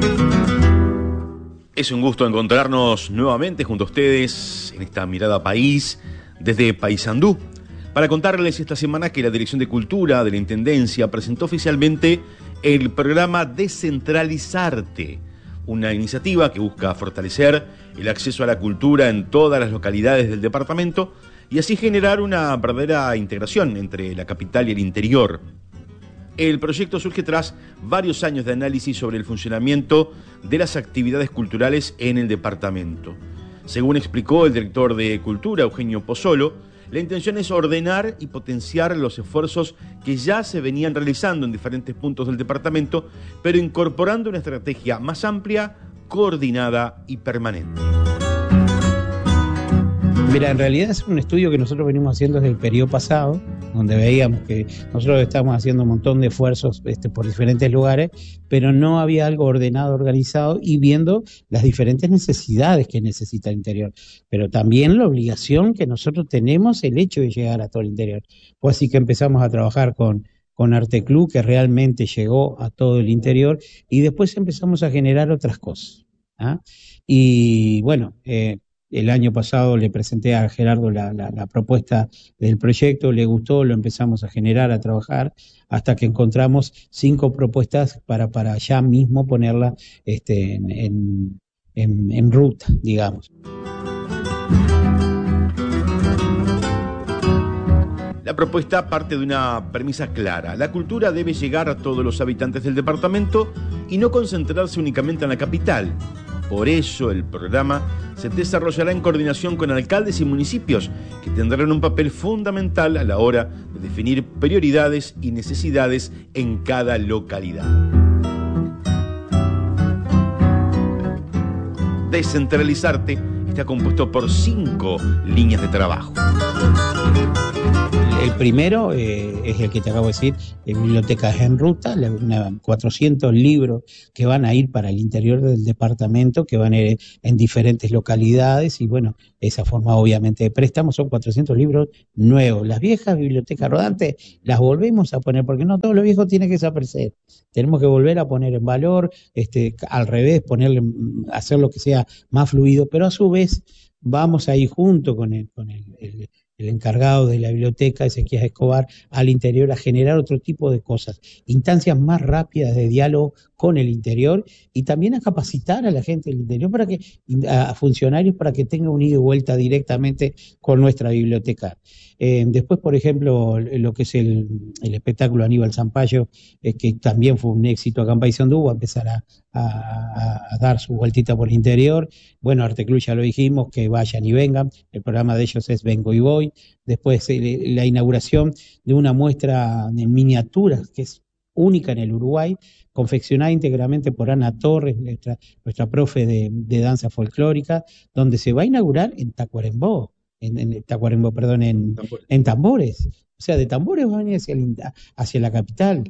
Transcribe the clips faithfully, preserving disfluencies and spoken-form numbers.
Es un gusto encontrarnos nuevamente junto a ustedes en esta mirada país desde Paysandú para contarles esta semana que la Dirección de Cultura de la Intendencia presentó oficialmente el programa Descentralizarte, una iniciativa que busca fortalecer el acceso a la cultura en todas las localidades del departamento y así generar una verdadera integración entre la capital y el interior. El proyecto surge tras varios años de análisis sobre el funcionamiento de las actividades culturales en el departamento. Según explicó el director de Cultura, Eugenio Pozzolo, la intención es ordenar y potenciar los esfuerzos que ya se venían realizando en diferentes puntos del departamento, pero incorporando una estrategia más amplia, coordinada y permanente. Mira, en realidad es un estudio que nosotros venimos haciendo desde el periodo pasado, donde veíamos que nosotros estábamos haciendo un montón de esfuerzos este, por diferentes lugares, pero no había algo ordenado, organizado y viendo las diferentes necesidades que necesita el interior, pero también la obligación que nosotros tenemos el hecho de llegar a todo el interior. Fue así que empezamos a trabajar con, con Arte Club, que realmente llegó a todo el interior, y después empezamos a generar otras cosas. ¿Ah? Y bueno, eh, el año pasado le presenté a Gerardo la, la, la propuesta del proyecto, le gustó, lo empezamos a generar, a trabajar, hasta que encontramos cinco propuestas para, para ya mismo ponerla este, en, en, en, en ruta, digamos. La propuesta parte de una premisa clara. La cultura debe llegar a todos los habitantes del departamento y no concentrarse únicamente en la capital. Por eso el programa se desarrollará en coordinación con alcaldes y municipios que tendrán un papel fundamental a la hora de definir prioridades y necesidades en cada localidad. Descentralizarte está compuesto por cinco líneas de trabajo. El primero eh, es el que te acabo de decir, eh, bibliotecas en ruta, la, una, cuatrocientos libros que van a ir para el interior del departamento, que van a ir en diferentes localidades y bueno, esa forma obviamente de préstamos, son cuatrocientos libros nuevos. Las viejas bibliotecas rodantes las volvemos a poner, porque no todo lo viejo tiene que desaparecer. Tenemos que volver a poner en valor, este, al revés, ponerle, hacer lo que sea más fluido, pero a su vez vamos a ir junto con el, con el, el el encargado de la biblioteca, Ezequiel Escobar, al interior a generar otro tipo de cosas, instancias más rápidas de diálogo con el interior y también a capacitar a la gente del interior, para que a funcionarios para que tengan un ida y vuelta directamente con nuestra biblioteca. Eh, después, por ejemplo, lo que es el, el espectáculo Aníbal Zampayo, eh, que también fue un éxito acá en Paysandú, va a empezar a, a, a dar su vueltita por el interior. Bueno, Arte Club ya lo dijimos, que vayan y vengan, el programa de ellos es Vengo y Voy. Después eh, la inauguración de una muestra en miniaturas, que es única en el Uruguay, confeccionada íntegramente por Ana Torres, nuestra, nuestra profe de, de danza folclórica, donde se va a inaugurar en Tacuarembó, en, en Tacuarembó, perdón, en, en Tambores. O sea, de Tambores va a venir hacia, el, hacia la capital.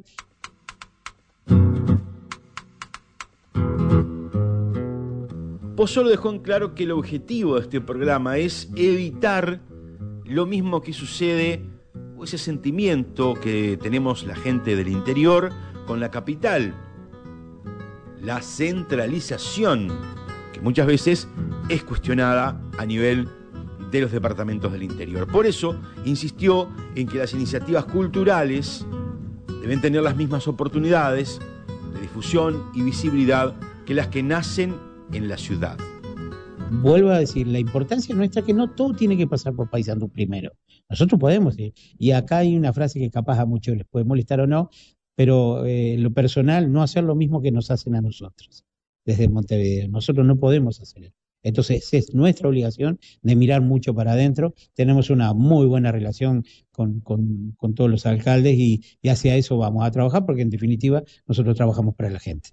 Pozzolo dejó en claro que el objetivo de este programa es evitar lo mismo que sucede, o ese sentimiento que tenemos la gente del interior con la capital, la centralización, que muchas veces es cuestionada a nivel de los departamentos del interior. Por eso insistió en que las iniciativas culturales deben tener las mismas oportunidades de difusión y visibilidad que las que nacen en la ciudad. Vuelvo a decir, la importancia nuestra es que no todo tiene que pasar por Paysandú primero. Nosotros podemos ir. Y acá hay una frase que capaz a muchos les puede molestar o no, pero eh, lo personal, no hacer lo mismo que nos hacen a nosotros desde Montevideo. Nosotros no podemos hacer eso. Entonces es nuestra obligación de mirar mucho para adentro. Tenemos una muy buena relación con, con, con todos los alcaldes y, y hacia eso vamos a trabajar, porque en definitiva nosotros trabajamos para la gente.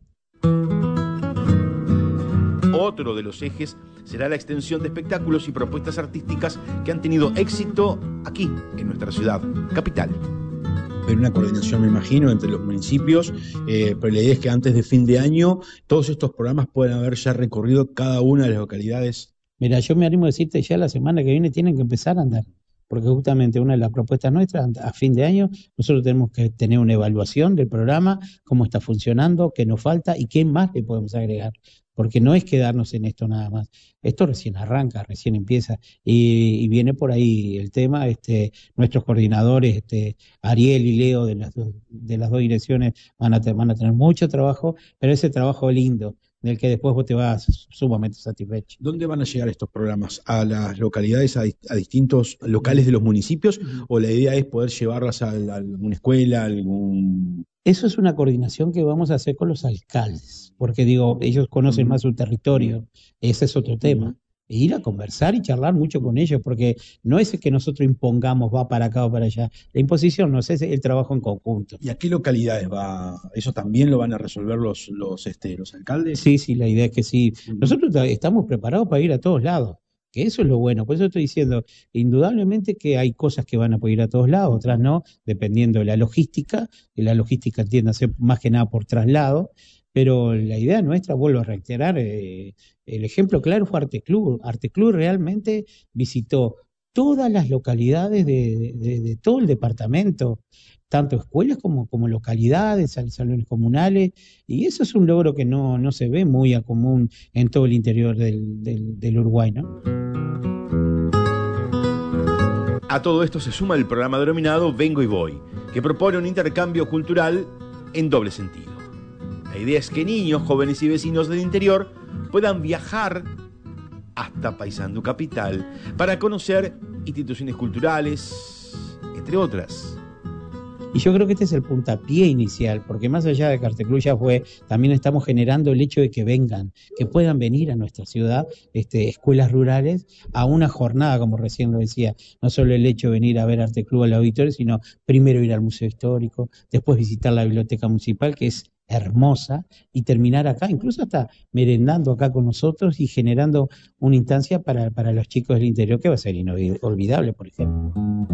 Otro de los ejes será la extensión de espectáculos y propuestas artísticas que han tenido éxito aquí, en nuestra ciudad capital. Hay una coordinación, me imagino, entre los municipios, eh, pero la idea es que antes de fin de año todos estos programas pueden haber ya recorrido cada una de las localidades. Mira, yo me animo a decirte, ya la semana que viene tienen que empezar a andar. porque justamente una de las propuestas nuestras, a fin de año, nosotros tenemos que tener una evaluación del programa, cómo está funcionando, qué nos falta y qué más le podemos agregar. Porque no es quedarnos en esto nada más. Esto recién arranca, recién empieza, y, y viene por ahí el tema. Este, nuestros coordinadores, este, Ariel y Leo de las, dos, de las dos direcciones, van a, te, van a tener mucho trabajo, pero ese trabajo lindo, del que después vos te vas sumamente satisfecho. ¿Dónde van a llegar estos programas? ¿A las localidades, a, a distintos locales de los municipios? ¿O la idea es poder llevarlas a, a alguna escuela, a algún...? Eso es una coordinación que vamos a hacer con los alcaldes, porque digo, ellos conocen más su territorio, ese es otro tema. E ir a conversar y charlar mucho con ellos, porque no es que nosotros impongamos va para acá o para allá. La imposición no es el trabajo en conjunto. ¿Y a qué localidades va? ¿Eso también lo van a resolver los, los, este, los alcaldes? Sí, sí, la idea es que sí. Nosotros estamos preparados para ir a todos lados, que eso es lo bueno. Por eso estoy diciendo, indudablemente que hay cosas que van a poder ir a todos lados, otras no, dependiendo de la logística, y la logística tiende a ser más que nada por traslado, pero la idea nuestra, vuelvo a reiterar, eh, el ejemplo claro fue Arte Club. Arte Club realmente visitó todas las localidades de, de, de todo el departamento, tanto escuelas como, como localidades, salones comunales, y eso es un logro que no, no se ve muy a común en todo el interior del, del, del Uruguay, ¿no? A todo esto se suma el programa denominado Vengo y Voy, que propone un intercambio cultural en doble sentido. La idea es que niños, jóvenes y vecinos del interior puedan viajar hasta Paysandú capital para conocer instituciones culturales, entre otras. Y yo creo que este es el puntapié inicial, porque más allá de que Arte Club ya fue, también estamos generando el hecho de que vengan, que puedan venir a nuestra ciudad, este, escuelas rurales, a una jornada, como recién lo decía, no solo el hecho de venir a ver Arte Club al auditorio, sino primero ir al Museo Histórico, después visitar la Biblioteca Municipal, que es hermosa, y terminar acá, incluso hasta merendando acá con nosotros y generando una instancia para, para los chicos del interior que va a ser inolvidable, por ejemplo.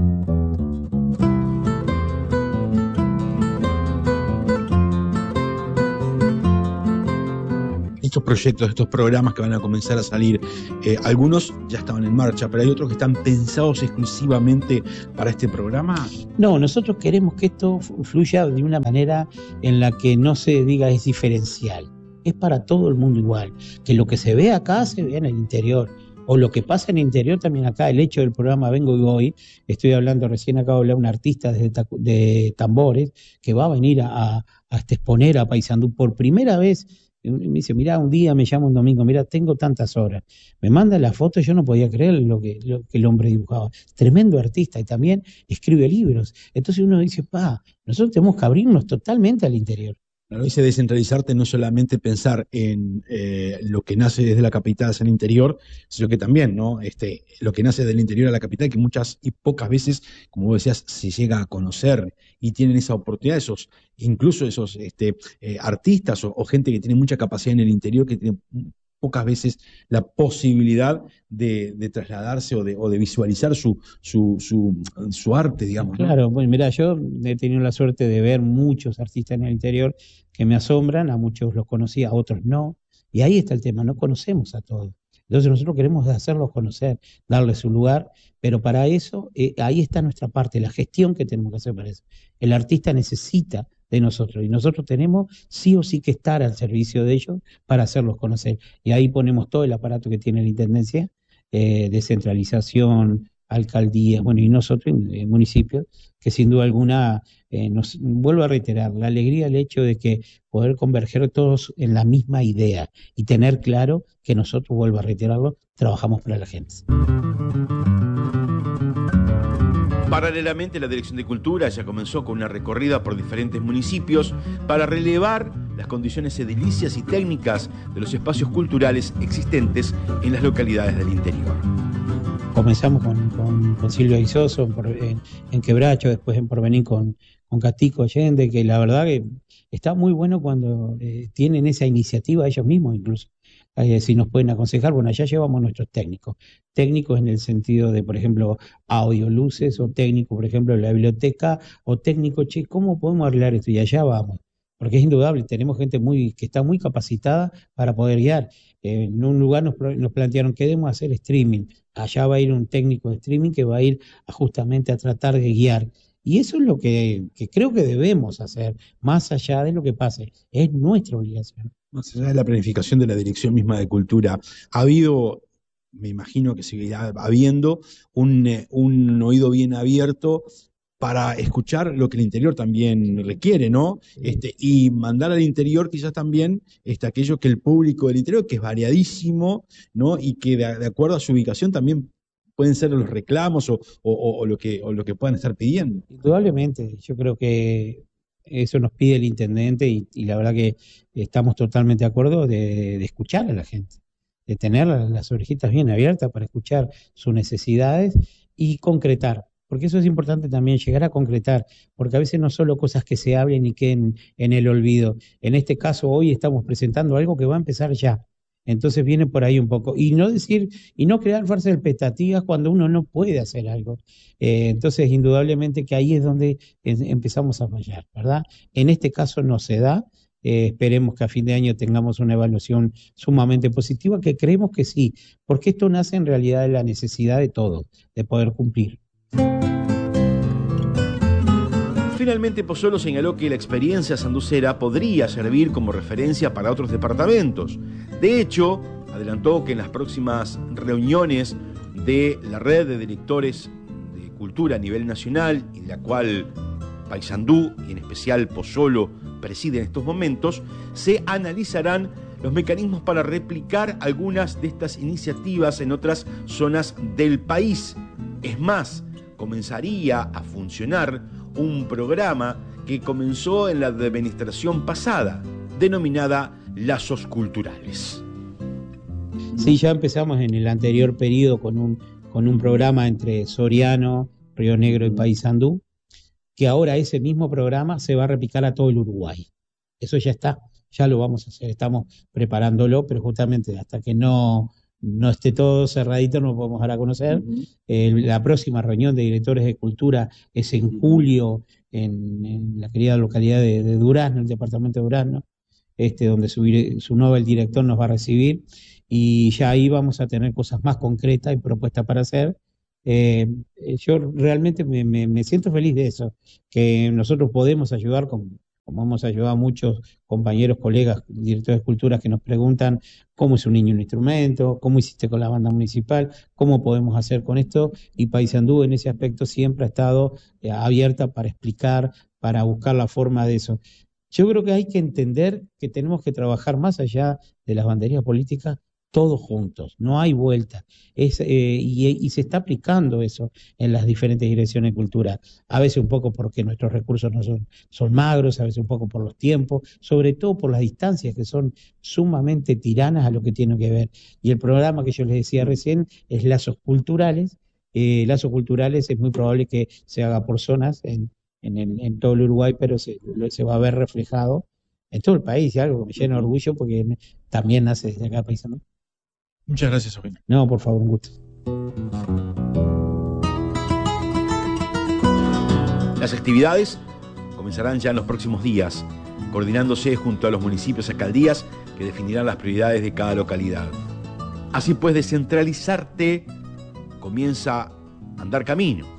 Estos proyectos, estos programas que van a comenzar a salir, eh, algunos ya estaban en marcha, pero hay otros que están pensados exclusivamente para este programa. No, nosotros queremos que esto fluya de una manera en la que no se diga es diferencial, es para todo el mundo igual, que lo que se ve acá se ve en el interior, o lo que pasa en el interior también acá. El hecho del programa Vengo y Voy, estoy hablando, recién acabo de hablar, un artista de, de tambores que va a venir a, a, a exponer a Paysandú por primera vez. Me dice, mirá, un día me llama un domingo, mirá, tengo tantas horas. Me manda la foto, yo no podía creer lo que, lo que el hombre dibujaba. Tremendo artista, y también escribe libros. Entonces uno dice, pa, nosotros tenemos que abrirnos totalmente al interior. Claro, ese descentralizarte no solamente pensar en eh, lo que nace desde la capital hacia el interior, sino que también, ¿no? Este, lo que nace del interior a la capital, que muchas y pocas veces, como vos decías, se llega a conocer y tienen esa oportunidad, esos, incluso esos este, eh, artistas o, o gente que tiene mucha capacidad en el interior, que tiene pocas veces la posibilidad de, de trasladarse o de, o de visualizar su, su, su, su arte, digamos, ¿no? Claro, bueno, mirá, yo he tenido la suerte de ver muchos artistas en el interior que me asombran, a muchos los conocí, a otros no, y ahí está el tema, no conocemos a todos. Entonces nosotros queremos hacerlos conocer, darles su lugar, pero para eso, eh, ahí está nuestra parte, la gestión que tenemos que hacer para eso. El artista necesita de nosotros, y nosotros tenemos sí o sí que estar al servicio de ellos para hacerlos conocer. Y ahí ponemos todo el aparato que tiene la Intendencia, eh, descentralización, alcaldías, bueno, y nosotros en eh, municipios, que sin duda alguna, eh, nos vuelvo a reiterar, la alegría, el hecho de que poder converger todos en la misma idea y tener claro que nosotros, vuelvo a reiterarlo, trabajamos para la gente. Paralelamente, la Dirección de Cultura ya comenzó con una recorrida por diferentes municipios para relevar las condiciones edilicias y técnicas de los espacios culturales existentes en las localidades del interior. Comenzamos con, con, con Silvia Isoso en, en, en Quebracho, después en Porvenir con, con Catico Allende, que la verdad que está muy bueno cuando eh, tienen esa iniciativa ellos mismos incluso. Eh, si nos pueden aconsejar, bueno, allá llevamos nuestros técnicos, técnicos en el sentido de, por ejemplo, audio, luces, o técnico, por ejemplo, en la biblioteca, o técnico, che, ¿cómo podemos arreglar esto? Y allá vamos. porque es indudable, tenemos gente muy que está muy capacitada para poder guiar. Eh, en un lugar nos, nos plantearon, queremos hacer streaming, allá va a ir un técnico de streaming que va a ir a, justamente a tratar de guiar. Y eso es lo que, que creo que debemos hacer, más allá de lo que pase, es nuestra obligación. Más allá de la planificación de la Dirección misma de Cultura, ha habido, me imagino que seguirá habiendo, un, eh, un oído bien abierto para escuchar lo que el interior también requiere, ¿no? Este, y mandar al interior quizás también este, aquello que el público del interior, que es variadísimo, ¿no? Y que de, de acuerdo a su ubicación también pueden ser los reclamos o, o, o, lo que, o lo que puedan estar pidiendo. Indudablemente, yo creo que eso nos pide el intendente y, y la verdad que estamos totalmente de acuerdo de, de escuchar a la gente, de tener las orejitas bien abiertas para escuchar sus necesidades y concretar. Porque eso es importante también, llegar a concretar, porque a veces no solo cosas que se hablen y queden en el olvido. En este caso, hoy estamos presentando algo que va a empezar ya. Entonces viene por ahí un poco. Y no decir, y no crear falsas expectativas cuando uno no puede hacer algo. Eh, entonces, indudablemente que ahí es donde es, empezamos a fallar, ¿verdad? En este caso no se da. Eh, esperemos que a fin de año tengamos una evaluación sumamente positiva, que creemos que sí, porque esto nace en realidad de la necesidad de todos, de poder cumplir. Finalmente, Pozzolo señaló que la experiencia sanducera podría servir como referencia para otros departamentos. De hecho, adelantó que en las próximas reuniones de la red de directores de cultura a nivel nacional, y de la cual Paysandú y en especial Pozzolo preside en estos momentos, se analizarán los mecanismos para replicar algunas de estas iniciativas en otras zonas del país. Es más, comenzaría a funcionar un programa que comenzó en la administración pasada, denominada Lazos Culturales. Sí, ya empezamos en el anterior periodo con un, con un programa entre Soriano, Río Negro y Paysandú, que ahora ese mismo programa se va a replicar a todo el Uruguay. Eso ya está, ya lo vamos a hacer, estamos preparándolo, pero justamente hasta que no... no esté todo cerradito, no lo podemos dar a conocer. Uh-huh. Eh, la próxima reunión de directores de cultura es en julio en, en la querida localidad de, de Durazno, el departamento de Durazno, este, donde su, su nuevo el director nos va a recibir, y ya ahí vamos a tener cosas más concretas y propuestas para hacer. Eh, yo realmente me, me, me siento feliz de eso, que nosotros podemos ayudar con... como hemos ayudado a muchos compañeros, colegas, directores de culturas que nos preguntan cómo es un niño un instrumento, cómo hiciste con la banda municipal, cómo podemos hacer con esto, y Paysandú en ese aspecto siempre ha estado eh, abierta para explicar, para buscar la forma de eso. Yo creo que hay que entender que tenemos que trabajar más allá de las banderías políticas, todos juntos, no hay vuelta. Es, eh, y, y se está aplicando eso en las diferentes direcciones de cultura, a veces un poco porque nuestros recursos no son, son magros, a veces un poco por los tiempos, sobre todo por las distancias que son sumamente tiranas a lo que tiene que ver. Y el programa que yo les decía recién es Lazos Culturales. Eh, Lazos Culturales es muy probable que se haga por zonas en, en, en, en todo el Uruguay, pero se, se va a ver reflejado en todo el país, y algo que me llena de orgullo porque también nace desde acá, Paysandú. Muchas gracias, Eugenio. No, por favor, un gusto. Las actividades comenzarán ya en los próximos días, coordinándose junto a los municipios y alcaldías que definirán las prioridades de cada localidad. Así pues, descentralizarte comienza a andar camino.